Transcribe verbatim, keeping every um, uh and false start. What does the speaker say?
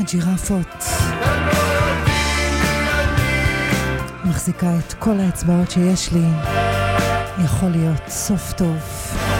ג'ירפות. מחזיקה את כל האצבעות שיש לי. יכול להיות סוף טוב.